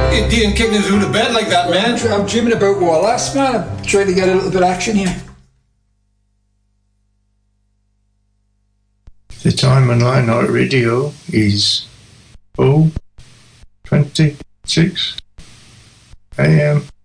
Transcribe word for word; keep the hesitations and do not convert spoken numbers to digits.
You didn't kick us out of bed like that, man. I'm dreaming about Wallace, man. I'm trying to get a little bit of action here. The time on Light Night Radio is oh twenty-six a m